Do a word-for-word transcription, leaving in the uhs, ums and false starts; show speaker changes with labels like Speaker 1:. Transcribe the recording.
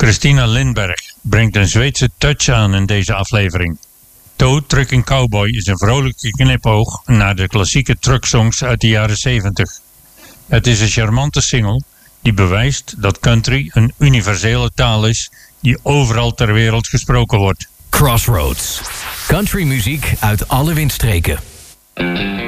Speaker 1: Christina Lindberg brengt een Zweedse touch aan in deze aflevering. Tow Trucking Cowboy is een vrolijke knipoog naar de klassieke trucksongs uit de jaren zeventig. Het is een charmante single die bewijst dat country een universele taal is die overal ter wereld gesproken wordt.
Speaker 2: Crossroads. Country muziek uit alle windstreken.